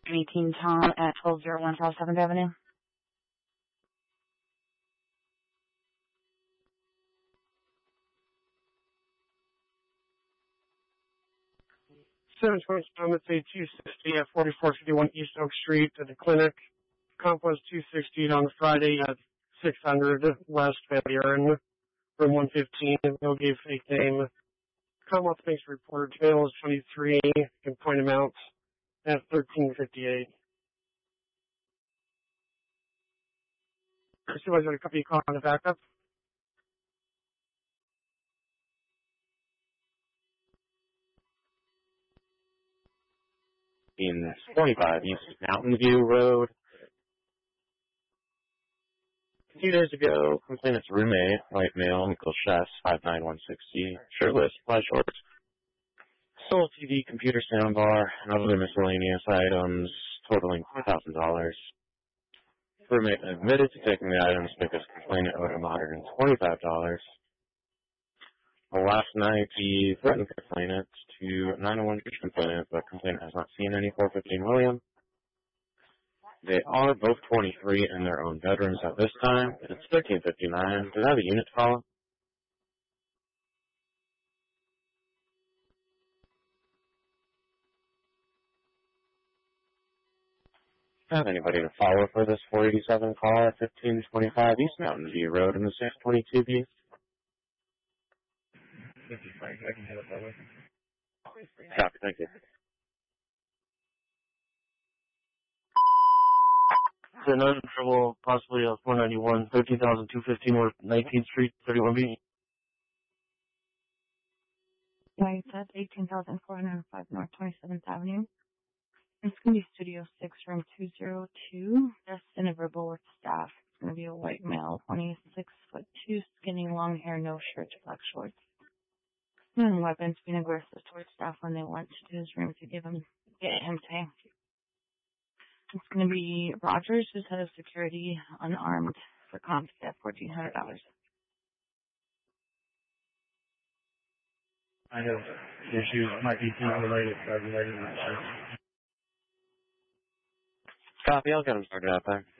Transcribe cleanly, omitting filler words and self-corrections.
18 Tom at 1201 South 7th Avenue. 727, it's a 260 at 4451 East Oak Street at the clinic. Comp was 260 on Friday at 600 West Van Buren, room 115. No gave fake name. Commonwealth Bank's report. Bail is 23. You can point him out at 1358. Supervisor, a copy call on the backup. In 25 East Mountain View Road. A few days ago, complainant's roommate, white male, Michael Chess, 5'9", 160, shirtless, fly shorts, stole TV, computer soundbar, and other miscellaneous items totaling $4,000. Roommate admitted to taking the items because complainant owed him $125. Last night, he threatened complainant to 901 complainant, but complainant has not seen any 415 William. They are both 23 in their own bedrooms at this time. It's 1359. Do I have a unit to follow? Do I have anybody to follow for this 487 call at 1525 East Mountain View Road in the 622B? I can handle that way. Copy, thank you. So no trouble, possibly 491, 13,215 North 19th Street, 31B. Right, that's 18,405 North 27th Avenue. It's going to be Studio 6, room 202. Just in a verbal with staff. It's going to be a white male, 26'2", skinny, long hair, no shirt, black shorts. And weapons, being aggressive towards staff when they went to his room to get him pay. It's going to be Rogers, who's head of security, unarmed, for comp at $1,400. I have issues, might be related, Copy, I'll get them started out there.